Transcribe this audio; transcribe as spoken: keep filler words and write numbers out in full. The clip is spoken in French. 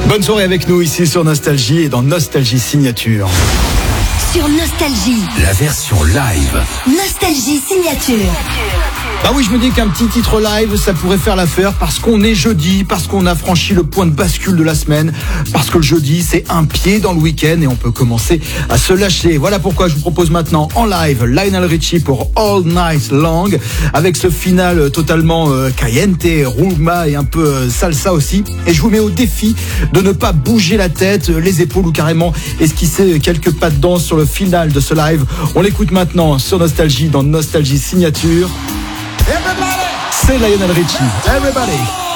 Bonne soirée avec nous ici sur Nostalgie et dans Nostalgie Signature. Sur Nostalgie, la version live. Nostalgie Signature. Bah oui, je me dis qu'un petit titre live, ça pourrait faire l'affaire parce qu'on est jeudi, parce qu'on a franchi le point de bascule de la semaine, parce que le jeudi, c'est un pied dans le week-end et on peut commencer à se lâcher. Voilà pourquoi je vous propose maintenant en live Lionel Richie pour All Night Long, avec ce final totalement euh, caliente, rumba et un peu euh, salsa aussi. Et je vous mets au défi de ne pas bouger la tête, les épaules ou carrément esquisser quelques pas de danse sur le final de ce live. On l'écoute maintenant sur Nostalgie dans Nostalgie Signature. Everybody. C'est Lionel Richie. Everybody.